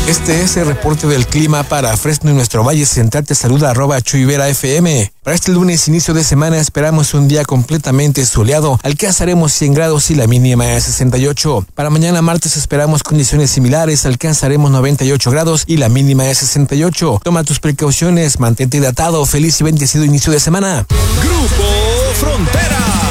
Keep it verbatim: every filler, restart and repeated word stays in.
Este es el reporte del clima para Fresno y nuestro Valle Central. Te saluda arroba Chuyvera F M. Para este lunes, inicio de semana, esperamos un día completamente soleado. Alcanzaremos cien grados y la mínima es sesenta y ocho. Para mañana martes esperamos condiciones similares. Alcanzaremos noventa y ocho grados y la mínima es sesenta y ocho. Toma tus precauciones, mantente hidratado. Feliz y bendecido inicio de semana. Grupo Frontera.